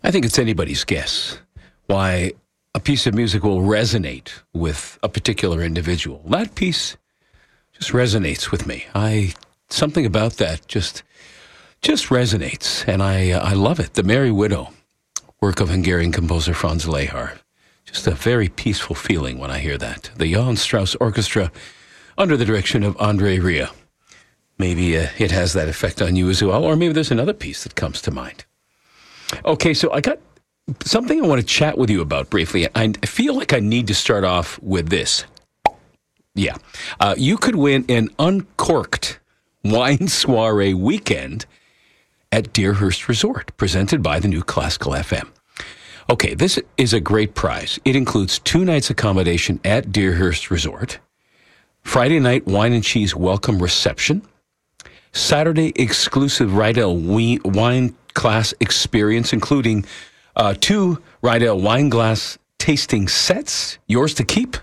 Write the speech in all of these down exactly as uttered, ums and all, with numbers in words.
I think it's anybody's guess why a piece of music will resonate with a particular individual. That piece just resonates with me. I something about that just just resonates, and I uh, I love it. The Merry Widow, work of Hungarian composer Franz Lehár. Just a very peaceful feeling when I hear that. The Johann Strauss Orchestra, under the direction of Andre Rieu. Maybe uh, it has that effect on you as well, or maybe there's another piece that comes to mind. Okay, so I got something I want to chat with you about briefly. I feel like I need to start off with this. Yeah. Uh, you could win an uncorked wine soiree weekend at Deerhurst Resort, presented by the new Classical F M. Okay, this is a great prize. It includes two nights accommodation at Deerhurst Resort, Friday night wine and cheese welcome reception, Saturday exclusive Rydell wine class experience, including uh, two Rydell wine glass tasting sets, yours to keep,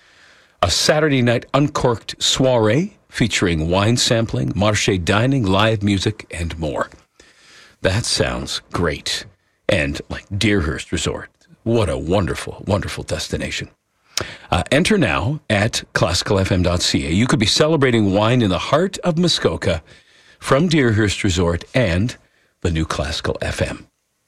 a Saturday night uncorked soiree featuring wine sampling, marché dining, live music, and more. That sounds great. And like Deerhurst Resort, what a wonderful, wonderful destination. Uh, enter now at classical f m dot c a. You could be celebrating wine in the heart of Muskoka from Deerhurst Resort and the new Classical F M.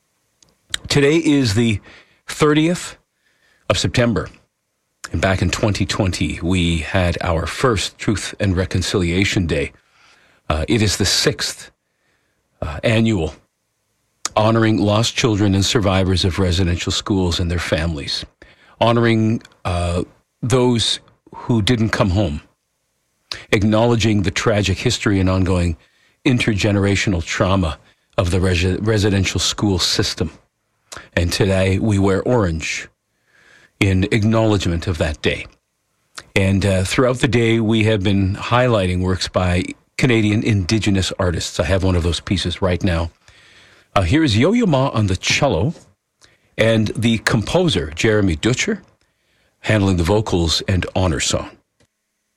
Today is the thirtieth of September. And back in twenty twenty, we had our first Truth and Reconciliation Day. Uh, it is the sixth uh, annual honoring lost children and survivors of residential schools and their families, honoring uh, those who didn't come home, acknowledging the tragic history and ongoing intergenerational trauma of the res- residential school system. And today we wear orange in acknowledgement of that day. And uh, throughout the day, we have been highlighting works by Canadian Indigenous artists. I have one of those pieces right now. Uh, here is Yo-Yo Ma on the cello, and the composer, Jeremy Dutcher, handling the vocals and honor song.